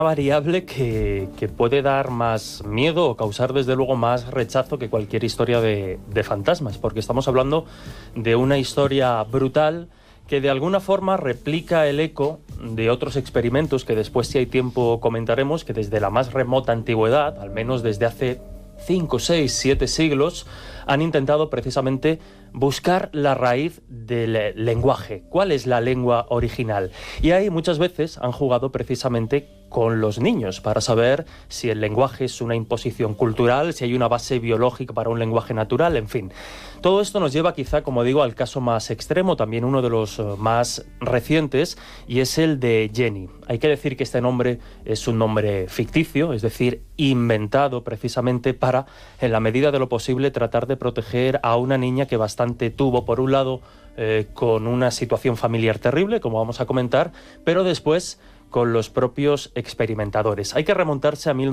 variable que puede dar más miedo o causar desde luego más rechazo que cualquier historia de fantasmas, porque estamos hablando de una historia brutal que de alguna forma replica el eco de otros experimentos que después, si hay tiempo, comentaremos, que desde la más remota antigüedad, al menos desde hace 5, 6, 7 siglos, han intentado precisamente buscar la raíz del lenguaje. ¿Cuál es la lengua original? Y ahí muchas veces han jugado precisamente con los niños para saber si el lenguaje es una imposición cultural, si hay una base biológica para un lenguaje natural, en fin. Todo esto nos lleva quizá, como digo, al caso más extremo, también uno de los más recientes, y es el de Jenny. Hay que decir que este nombre es un nombre ficticio, es decir, inventado precisamente para, en la medida de lo posible, tratar de proteger a una niña que bastante tuvo, por un lado, con una situación familiar terrible, como vamos a comentar, pero después con los propios experimentadores. Hay que remontarse a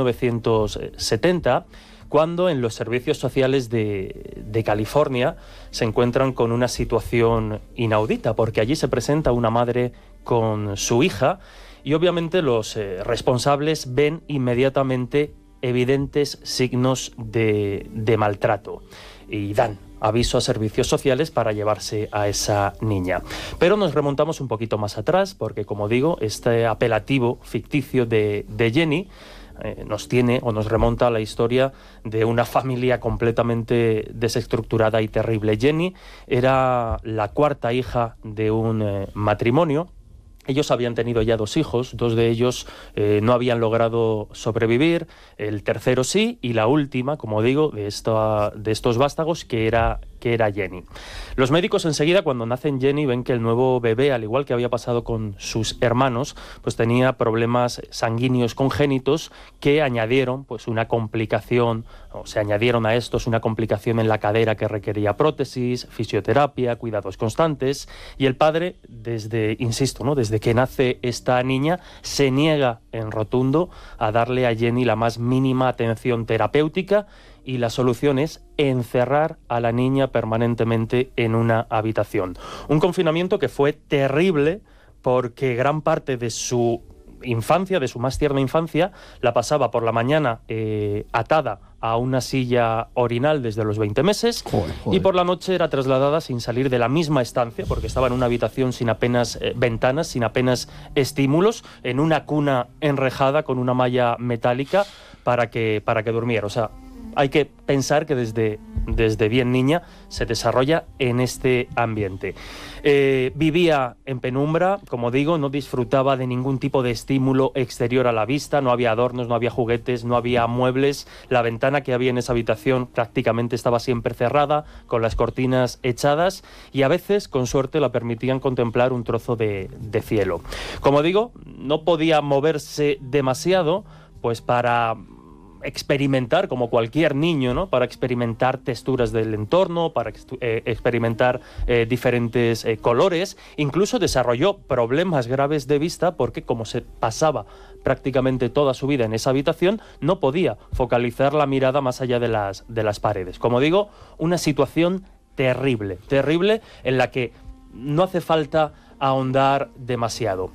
1970, cuando en los servicios sociales de California se encuentran con una situación inaudita, porque allí se presenta una madre con su hija y obviamente los responsables ven inmediatamente evidentes signos de maltrato y dan aviso a servicios sociales para llevarse a esa niña. Pero nos remontamos un poquito más atrás, porque como digo, este apelativo ficticio de Jenny nos remonta a la historia de una familia completamente desestructurada y terrible. Jenny era la cuarta hija de un matrimonio. Ellos habían tenido ya 2 hijos, 2 de ellos no habían logrado sobrevivir, el tercero sí, y la última, como digo, de estos vástagos, que era Jenny. Los médicos enseguida, cuando nacen Jenny, ven que el nuevo bebé, al igual que había pasado con sus hermanos, pues tenía problemas sanguíneos congénitos que añadieron pues una complicación, o se añadieron a estos una complicación en la cadera que requería prótesis, fisioterapia, cuidados constantes, y el padre, desde que nace esta niña, se niega en rotundo a darle a Jenny la más mínima atención terapéutica, y la solución es encerrar a la niña permanentemente en una habitación. Un confinamiento que fue terrible porque gran parte de su infancia, de su más tierna infancia, la pasaba por la mañana atada a una silla orinal desde los 20 meses. Joder. Y por la noche era trasladada sin salir de la misma estancia, porque estaba en una habitación sin apenas ventanas, sin apenas estímulos, en una cuna enrejada con una malla metálica para que durmiera. O sea, hay que pensar que desde bien niña se desarrolla en este ambiente. Vivía en penumbra, como digo, no disfrutaba de ningún tipo de estímulo exterior a la vista, no había adornos, no había juguetes, no había muebles. La ventana que había en esa habitación prácticamente estaba siempre cerrada, con las cortinas echadas, y a veces, con suerte, la permitían contemplar un trozo de cielo. Como digo, no podía moverse demasiado, pues para experimentar, como cualquier niño, ¿no? Para experimentar texturas del entorno, para experimentar diferentes colores. Incluso desarrolló problemas graves de vista porque, como se pasaba prácticamente toda su vida en esa habitación, no podía focalizar la mirada más allá de las paredes. Como digo, una situación terrible en la que no hace falta ahondar demasiado.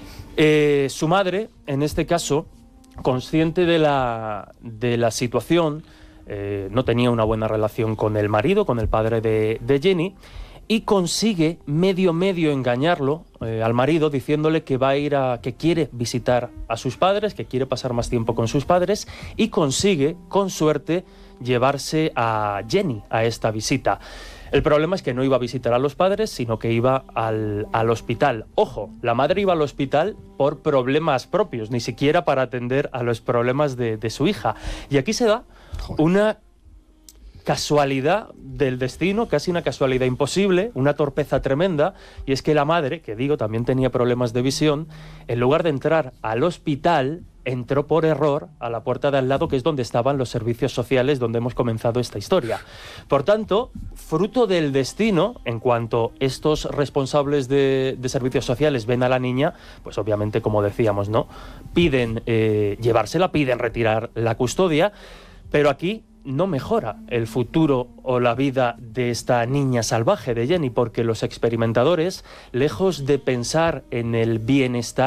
Su madre, en este caso, consciente de la situación, no tenía una buena relación con el marido, con el padre de Jenny, y consigue medio engañarlo al marido, diciéndole que va a ir que quiere visitar a sus padres, que quiere pasar más tiempo con sus padres, y consigue, con suerte, llevarse a Jenny a esta visita. El problema es que no iba a visitar a los padres, sino que iba al hospital. Ojo, la madre iba al hospital por problemas propios, ni siquiera para atender a los problemas de su hija. Y aquí se da una casualidad del destino, casi una casualidad imposible, una torpeza tremenda, y es que la madre, que digo también tenía problemas de visión, en lugar de entrar al hospital, entró por error a la puerta de al lado, que es donde estaban los servicios sociales, donde hemos comenzado esta historia. Por tanto, fruto del destino, en cuanto estos responsables de servicios sociales ven a la niña, pues obviamente, como decíamos, ¿no?, piden llevársela, piden retirar la custodia, pero aquí no mejora el futuro o la vida de esta niña salvaje, de Jenny, porque los experimentadores, lejos de pensar en el bienestar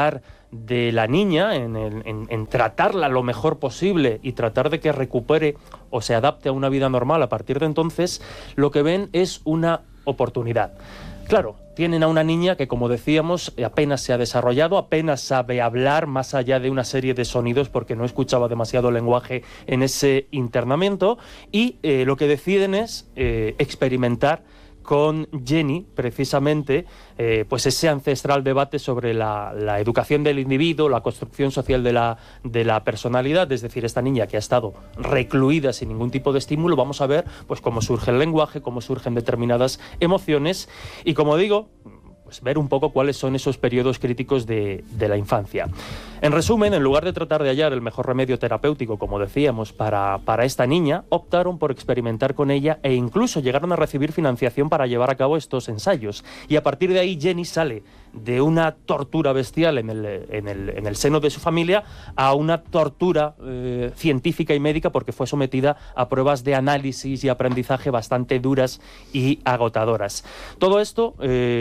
de la niña, en tratarla lo mejor posible y tratar de que recupere o se adapte a una vida normal a partir de entonces, lo que ven es una oportunidad. Claro, tienen a una niña que, como decíamos, apenas se ha desarrollado, apenas sabe hablar más allá de una serie de sonidos porque no escuchaba demasiado lenguaje en ese internamiento, y lo que deciden es experimentar con Jenny, precisamente, pues ese ancestral debate sobre la educación del individuo, la construcción social de la personalidad, es decir, esta niña que ha estado recluida sin ningún tipo de estímulo. Vamos a ver pues cómo surge el lenguaje, cómo surgen determinadas emociones y, como digo, pues ver un poco cuáles son esos periodos críticos de la infancia. En resumen, en lugar de tratar de hallar el mejor remedio terapéutico, como decíamos, para esta niña, optaron por experimentar con ella e incluso llegaron a recibir financiación para llevar a cabo estos ensayos. Y a partir de ahí Jenny sale de una tortura bestial en el seno de su familia a una tortura científica y médica, porque fue sometida a pruebas de análisis y aprendizaje bastante duras y agotadoras. Todo esto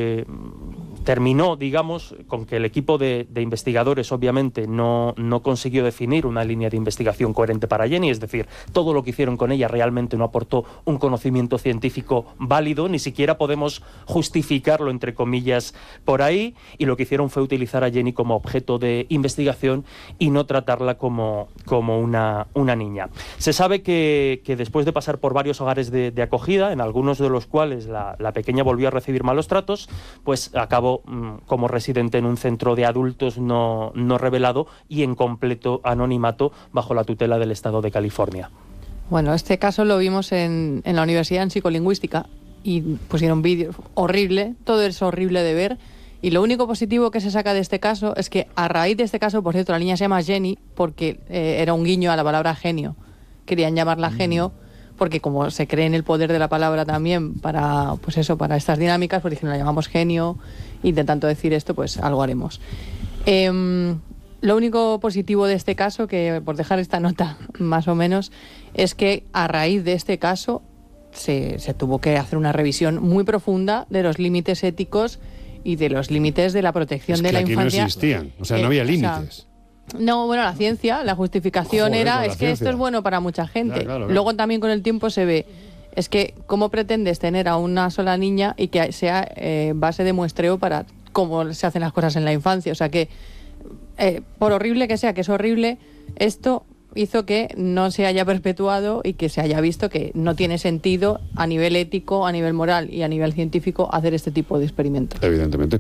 terminó, digamos, con que el equipo de investigadores obviamente no consiguió definir una línea de investigación coherente para Jenny, es decir, todo lo que hicieron con ella realmente no aportó un conocimiento científico válido, ni siquiera podemos justificarlo, entre comillas, por ahí, y lo que hicieron fue utilizar a Jenny como objeto de investigación y no tratarla como una niña. Se sabe que después de pasar por varios hogares de acogida, en algunos de los cuales la pequeña volvió a recibir malos tratos, pues acabó como residente en un centro de adultos no revelado y en completo anonimato bajo la tutela del Estado de California. Bueno, este caso lo vimos en la universidad en psicolingüística y pusieron vídeos, horrible, todo es horrible de ver, y lo único positivo que se saca de este caso es que a raíz de este caso, por cierto, la niña se llama Jenny porque era un guiño a la palabra genio, querían llamarla genio porque como se cree en el poder de la palabra también para estas dinámicas, pues dijeron, la llamamos genio, intentando decir esto, pues algo haremos. Lo único positivo de este caso, que por dejar esta nota más o menos, es que a raíz de este caso se tuvo que hacer una revisión muy profunda de los límites éticos y de los límites de la protección de la infancia. No existían, o sea, no había límites. No, bueno, la ciencia, la justificación es que esto es bueno para mucha gente. Claro. Luego también con el tiempo se ve, es que cómo pretendes tener a una sola niña y que sea base de muestreo para cómo se hacen las cosas en la infancia. O sea que, por horrible que sea, que es horrible, esto hizo que no se haya perpetuado y que se haya visto que no tiene sentido a nivel ético, a nivel moral y a nivel científico hacer este tipo de experimentos. Evidentemente.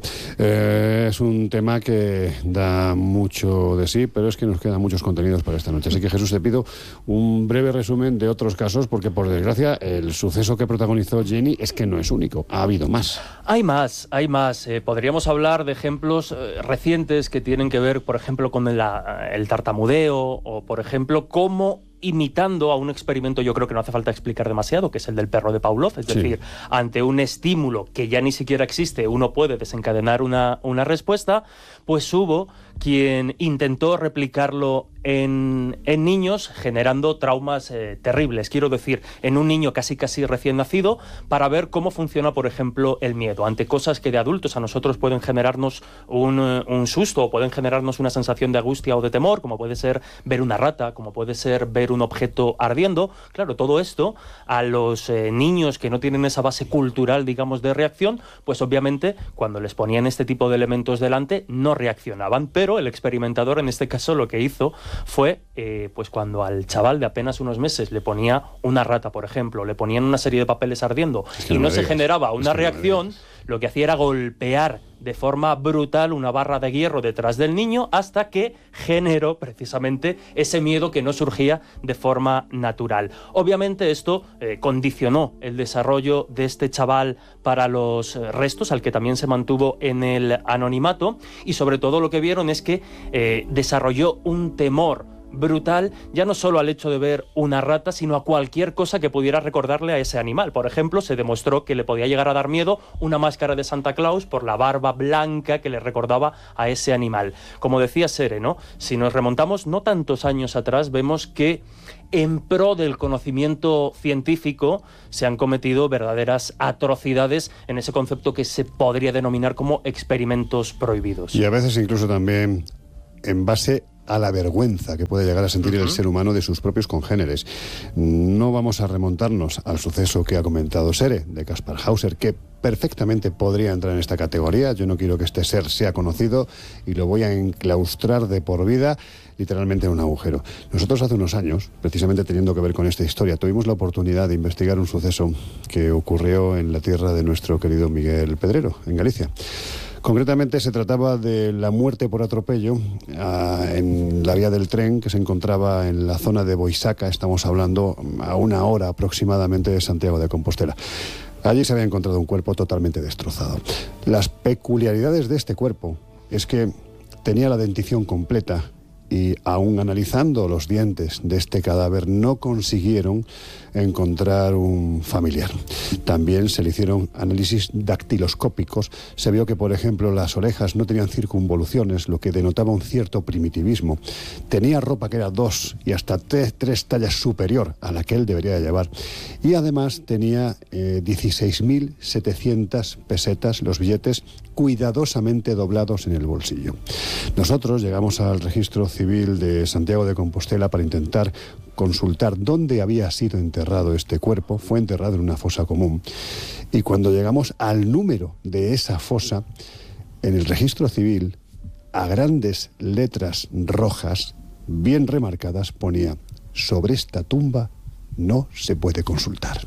Es un tema que da mucho de sí, pero es que nos quedan muchos contenidos para esta noche. Así que, Jesús, te pido un breve resumen de otros casos, porque por desgracia el suceso que protagonizó Jenny es que no es único, ha habido más. Hay más. Podríamos hablar de ejemplos recientes que tienen que ver, por ejemplo, con el tartamudeo o, por ejemplo, cómo, imitando a un experimento, yo creo que no hace falta explicar demasiado, que es el del perro de Pavlov, es decir, ante un estímulo que ya ni siquiera existe, uno puede desencadenar una respuesta, pues hubo quien intentó replicarlo en niños, generando traumas terribles. Quiero decir, en un niño casi recién nacido, para ver cómo funciona, por ejemplo, el miedo ante cosas que de adultos a nosotros pueden generarnos un susto o pueden generarnos una sensación de angustia o de temor, como puede ser ver una rata, como puede ser ver un objeto ardiendo. Claro, todo esto a los niños que no tienen esa base cultural, digamos, de reacción, pues obviamente cuando les ponían este tipo de elementos delante no reaccionaban, pero el experimentador en este caso lo que hizo fue, pues cuando al chaval de apenas unos meses le ponía una rata, por ejemplo, le ponían una serie de papeles ardiendo y no se generaba una reacción, lo que hacía era golpear de forma brutal una barra de hierro detrás del niño hasta que generó precisamente ese miedo que no surgía de forma natural. Obviamente esto condicionó el desarrollo de este chaval para los restos, al que también se mantuvo en el anonimato, y sobre todo lo que vieron es que desarrolló un temor brutal, ya no solo al hecho de ver una rata, sino a cualquier cosa que pudiera recordarle a ese animal. Por ejemplo, se demostró que le podía llegar a dar miedo una máscara de Santa Claus por la barba blanca que le recordaba a ese animal. Como decía Sere, ¿no? Si nos remontamos no tantos años atrás, vemos que en pro del conocimiento científico se han cometido verdaderas atrocidades en ese concepto que se podría denominar como experimentos prohibidos. Y a veces incluso también en base a la vergüenza que puede llegar a sentir el ser humano de sus propios congéneres. No vamos a remontarnos al suceso que ha comentado Sere, de Kaspar Hauser, que perfectamente podría entrar en esta categoría. Yo no quiero que este ser sea conocido y lo voy a enclaustrar de por vida, literalmente en un agujero. Nosotros hace unos años, precisamente teniendo que ver con esta historia, tuvimos la oportunidad de investigar un suceso que ocurrió en la tierra de nuestro querido Miguel Pedrero, en Galicia. Concretamente se trataba de la muerte por atropello en la vía del tren que se encontraba en la zona de Boisaca. Estamos hablando a 1 hora aproximadamente de Santiago de Compostela. Allí se había encontrado un cuerpo totalmente destrozado. Las peculiaridades de este cuerpo es que tenía la dentición completa y aún analizando los dientes de este cadáver no consiguieron encontrar un familiar. También se le hicieron análisis dactiloscópicos. Se vio que, por ejemplo, las orejas no tenían circunvoluciones, lo que denotaba un cierto primitivismo. Tenía ropa que era 2 y hasta 3 tallas superior a la que él debería llevar. Y además tenía 16.700 pesetas, los billetes, cuidadosamente doblados en el bolsillo. Nosotros llegamos al registro civil de Santiago de Compostela para intentar consultar dónde había sido enterrado este cuerpo. Fue enterrado en una fosa común. Y cuando llegamos al número de esa fosa, en el registro civil, a grandes letras rojas, bien remarcadas, ponía: sobre esta tumba no se puede consultar.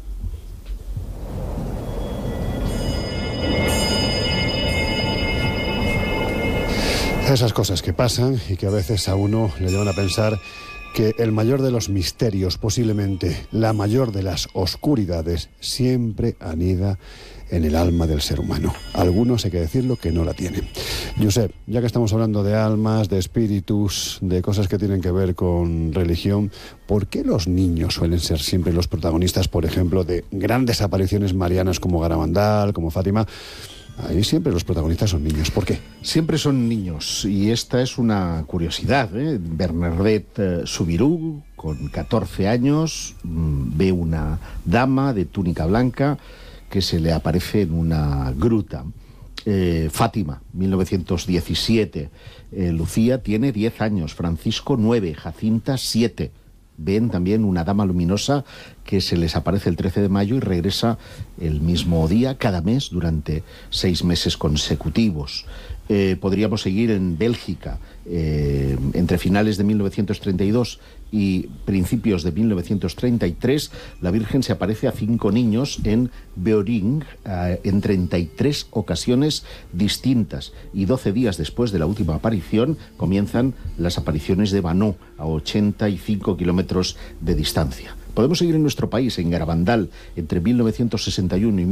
Esas cosas que pasan y que a veces a uno le llevan a pensar que el mayor de los misterios, posiblemente la mayor de las oscuridades, siempre anida en el alma del ser humano. Algunos, hay que decirlo, que no la tienen. Josep, ya que estamos hablando de almas, de espíritus, de cosas que tienen que ver con religión, ¿por qué los niños suelen ser siempre los protagonistas, por ejemplo, de grandes apariciones marianas como Garabandal, como Fátima? Ahí siempre los protagonistas son niños. ¿Por qué? Siempre son niños, y esta es una curiosidad, ¿eh? Bernadette Soubirous, con 14 años, ve una dama de túnica blanca que se le aparece en una gruta. Fátima, 1917. Lucía tiene 10 años, Francisco 9, Jacinta 7. Ven también una dama luminosa que se les aparece el 13 de mayo y regresa el mismo día cada mes durante 6 meses consecutivos. Podríamos seguir en Bélgica. Entre finales de 1932 y principios de 1933, la Virgen se aparece a 5 niños en Beoring en 33 ocasiones distintas, y 12 días después de la última aparición comienzan las apariciones de Vanó, a 85 kilómetros de distancia. Podemos seguir en nuestro país, en Garabandal, entre 1961 y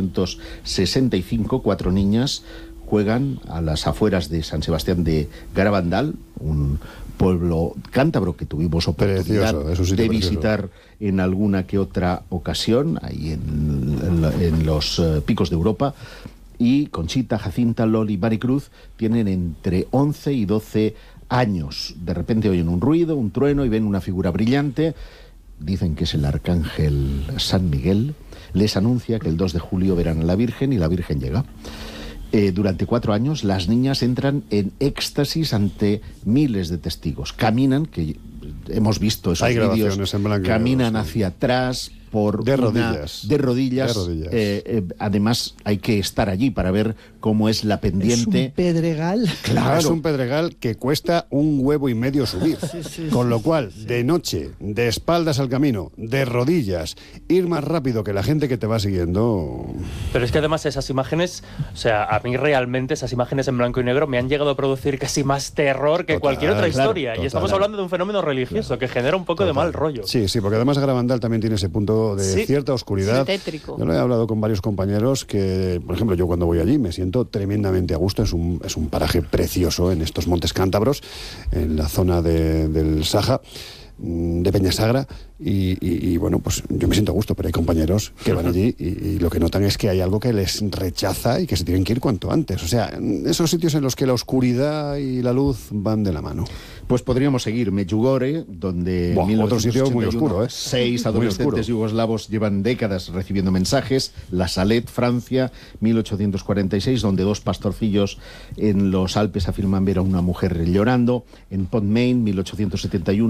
1965, 4 niñas juegan a las afueras de San Sebastián de Garabandal, un pueblo cántabro que tuvimos oportunidad de visitar en alguna que otra ocasión, ahí en los picos de Europa. Y Conchita, Jacinta, Loli y Maricruz tienen entre 11 y 12 años. De repente oyen un ruido, un trueno, y ven una figura brillante. Dicen que es el arcángel San Miguel. Les anuncia que el 2 de julio verán a la Virgen, y la Virgen llega. Durante 4 años las niñas entran en éxtasis ante miles de testigos. Caminan, que hemos visto esos vídeos, caminan hacia atrás de rodillas. Además hay que estar allí para ver cómo es la pendiente. Es un pedregal. Claro. Es un pedregal que cuesta 1,5 huevos subir. Con lo cual, de noche, de espaldas al camino, de rodillas, ir más rápido que la gente que te va siguiendo. Pero es que además esas imágenes, o sea, a mí realmente esas imágenes en blanco y negro me han llegado a producir casi más terror que cualquier otra historia. Y estamos hablando de un fenómeno religioso que genera un poco de mal rollo. Sí, porque además Garabandal también tiene ese punto de cierta oscuridad. Tétrico. Yo lo he hablado con varios compañeros que, por ejemplo, yo cuando voy allí me siento tremendamente a gusto. Es un paraje precioso en estos montes cántabros, en la zona del Saja. de Peñasagra y bueno, pues yo me siento a gusto, pero hay compañeros que van allí y lo que notan es que hay algo que les rechaza y que se tienen que ir cuanto antes. O sea, esos sitios en los que la oscuridad y la luz van de la mano. Pues podríamos seguir Medjugorje, donde otro sitio muy oscuro, 6 adolescentes yugoslavos llevan décadas recibiendo mensajes. La Salette, Francia, 1846, donde 2 pastorcillos en los Alpes afirman ver a una mujer llorando. En Pont-Main, 1871.